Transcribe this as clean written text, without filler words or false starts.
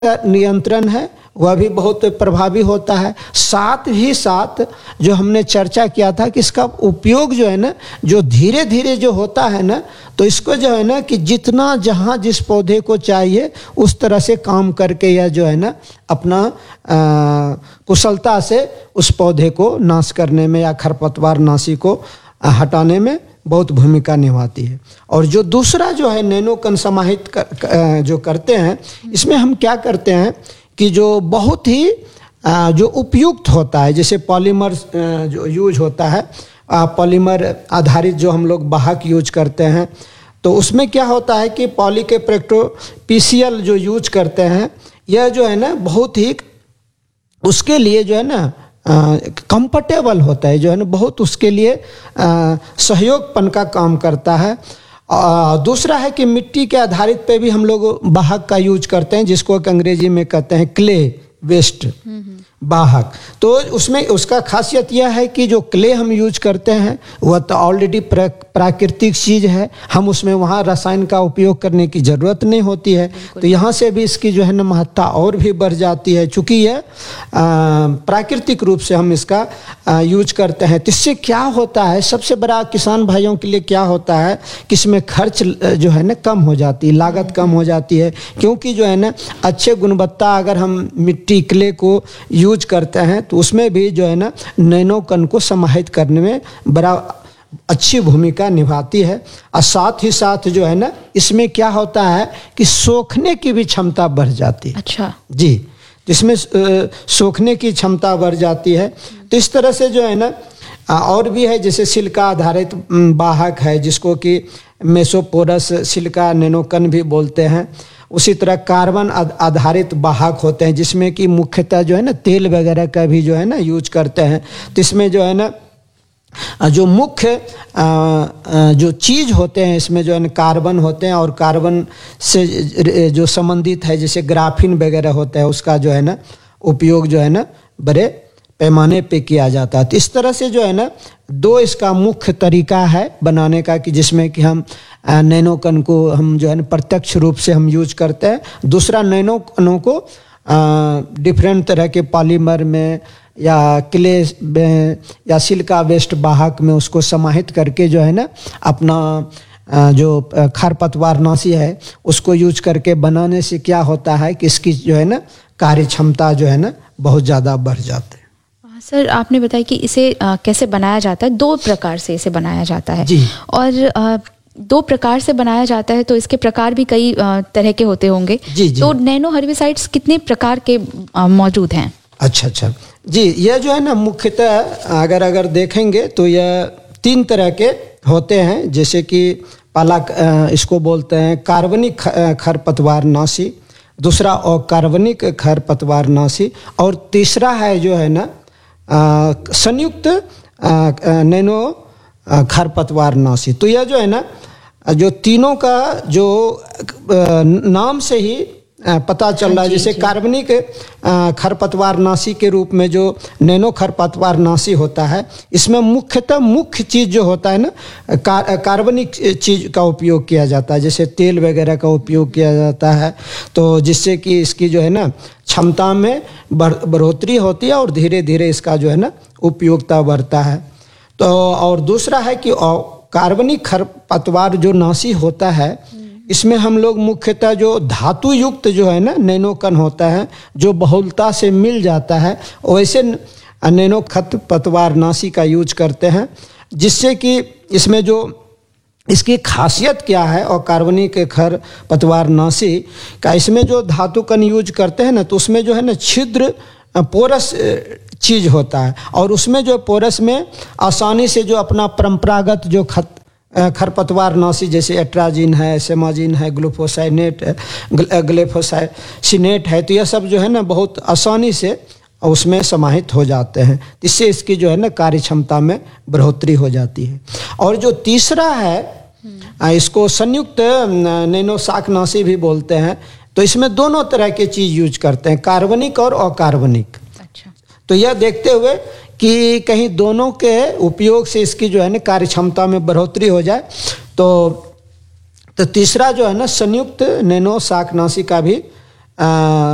नियंत्रण है वह भी बहुत प्रभावी होता है। साथ ही साथ जो हमने चर्चा किया था कि इसका उपयोग जो है ना, जो धीरे धीरे जो होता है ना, तो इसको जो है ना कि जितना जहाँ जिस पौधे को चाहिए उस तरह से काम करके यह जो है ना अपना कुशलता से उस पौधे को नाश करने में या खरपतवार नाशी को हटाने में बहुत भूमिका निभाती है। और जो दूसरा जो है नैनो कण समाहित जो करते हैं, इसमें हम क्या करते हैं कि जो बहुत ही जो उपयुक्त होता है, जैसे पॉलीमर जो यूज होता है, पॉलीमर आधारित जो हम लोग वाहक यूज करते हैं, तो उसमें क्या होता है कि पॉलीकेप्रेक्टो पीसीएल जो यूज करते हैं, यह जो है ना बहुत ही उसके लिए जो है ना कंफर्टेबल होता है, जो है ना बहुत उसके लिए सहयोगपन का काम करता है। दूसरा है कि मिट्टी के आधारित पे भी हम लोग वाहक का यूज करते हैं, जिसको अंग्रेजी में कहते हैं क्ले वेस्ट वाहक। तो उसमें उसका खासियत यह है कि जो क्ले हम यूज करते हैं वह तो ऑलरेडी प्राकृतिक चीज़ है, हम उसमें वहाँ रसायन का उपयोग करने की ज़रूरत नहीं होती है। तो यहाँ से भी इसकी जो है ना महत्ता और भी बढ़ जाती है, चूँकि यह प्राकृतिक रूप से हम इसका यूज करते हैं। तो इससे क्या होता है, सबसे बड़ा किसान भाइयों के लिए क्या होता है कि इसमें खर्च जो है ना कम हो जाती है, लागत कम हो जाती है, क्योंकि जो है ना अच्छे गुणवत्ता अगर हम मिट्टी क्ले को यूज करते हैं तो उसमें भी जो है ना नैनो कण को समाहित करने में बड़ा अच्छी भूमिका निभाती है। और साथ ही साथ जो है ना इसमें क्या होता है कि सोखने की भी क्षमता बढ़ जाती है। अच्छा जी, जिसमें सोखने की क्षमता बढ़ जाती है। तो इस तरह से जो है ना और भी है, जैसे सिलिका आधारित वाहक है जिसको कि मेसोपोरस सिलिका नैनो कण भी बोलते हैं। उसी तरह कार्बन आधारित वाहक होते हैं, जिसमें कि मुख्यतः जो है ना तेल वगैरह का भी जो है ना यूज करते हैं। तो इसमें जो है ना जो मुख्य जो चीज़ होते हैं इसमें जो है ना कार्बन होते हैं, और कार्बन से जो संबंधित है जैसे ग्राफीन वगैरह होता है, उसका जो है ना उपयोग जो है ना बड़े पैमाने पे किया जाता है। तो इस तरह से जो है ना दो इसका मुख्य तरीका है बनाने का, कि जिसमें कि हम नैनो कण को हम जो है ना प्रत्यक्ष रूप से हम यूज करते हैं। दूसरा नैनो कणों को डिफरेंट तरह के पॉलीमर में या क्ले में या सिलिका वेस्ट वाहक में उसको समाहित करके जो है ना अपना जो खरपतवार नाशी है उसको यूज करके बनाने से क्या होता है कि इसकी जो है ना कार्य क्षमता जो है ना बहुत ज़्यादा बढ़ जाती है। सर, आपने बताया कि इसे कैसे बनाया जाता है, 2 प्रकार से इसे बनाया जाता है। जी। और 2 प्रकार से बनाया जाता है तो इसके प्रकार भी कई तरह के होते होंगे। जी, जी। तो नैनो हर्बिसाइड्स कितने प्रकार के मौजूद हैं? अच्छा जी, यह जो है ना मुख्यतः अगर देखेंगे तो यह 3 तरह के होते हैं। जैसे कि पहला इसको बोलते हैं कार्बनिक खरपतवार नाशी, दूसरा अकार्बनिक खरपतवार नाशी, और तीसरा है जो है ना संयुक्त नैनो खरपतवार नाशी। तो यह जो है ना जो तीनों का जो नाम से ही पता चल रहा है, जैसे कार्बनिक खरपतवार नाशी के रूप में जो नैनो खरपतवार नाशी होता है, इसमें मुख्यतः मुख्य चीज़ जो होता है ना कार्बनिक चीज़ का उपयोग किया जाता है, जैसे तेल वगैरह का उपयोग किया जाता है, तो जिससे कि इसकी जो है ना क्षमता में बढ़ोतरी होती है और धीरे धीरे इसका जो है ना उपयोगिता बढ़ता है। तो और दूसरा है कि कार्बनिक खरपतवार जो नाशी होता है, इसमें हम लोग मुख्यतः जो धातु युक्त जो है ना नैनो कण होता है जो बहुलता से मिल जाता है, वैसे नैनो खरपतवार नाशी का यूज करते हैं, जिससे कि इसमें जो इसकी खासियत क्या है और कार्बनिक खरपतवार नाशी का इसमें जो धातु कण यूज करते हैं ना, तो उसमें जो है ना छिद्र पोरस चीज़ होता है, और उसमें जो पोरस में आसानी से जो अपना परंपरागत जो खरपतवार नाशी जैसे एट्राजिन है, सेमाजिन है, ग्लिफोसाइनेट है, तो यह सब जो है ना बहुत आसानी से उसमें समाहित हो जाते हैं। इससे इसकी जो है ना कार्य क्षमता में बढ़ोतरी हो जाती है। और जो तीसरा है इसको संयुक्त नैनो शाक नाशी भी बोलते हैं। तो इसमें दोनों तरह के चीज़ यूज करते हैं, कार्बनिक और अकार्बनिक। अच्छा। तो यह देखते हुए कि कहीं दोनों के उपयोग से इसकी जो है ना कार्य क्षमता में बढ़ोतरी हो जाए, तो तीसरा जो है ना संयुक्त नैनो शाकनाशी का भी